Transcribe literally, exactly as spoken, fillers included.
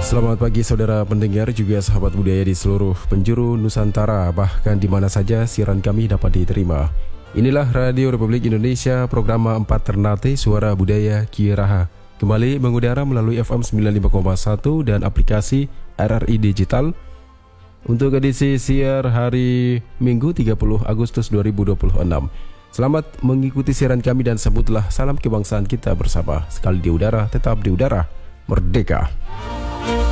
Selamat pagi saudara pendengar juga sahabat budaya di seluruh penjuru Nusantara, bahkan di mana saja siaran kami dapat diterima. Inilah Radio Republik Indonesia, program empat Ternate Suara Budaya Kiraha. Kembali mengudara melalui F M sembilan puluh lima koma satu dan aplikasi R R I Digital. Untuk edisi siar hari Minggu tiga puluh Agustus dua ribu dua puluh enam. Selamat mengikuti siaran kami dan sebutlah salam kebangsaan kita bersama. Sekali di udara, tetap di udara, merdeka.